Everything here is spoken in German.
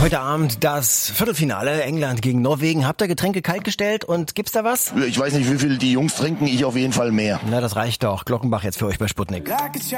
Heute Abend das Viertelfinale, England gegen Norwegen. Habt ihr Getränke kaltgestellt und gibt's da was? Ich weiß nicht, wie viel die Jungs trinken, ich auf jeden Fall mehr. Na, das reicht doch. Glockenbach jetzt für euch bei Sputnik.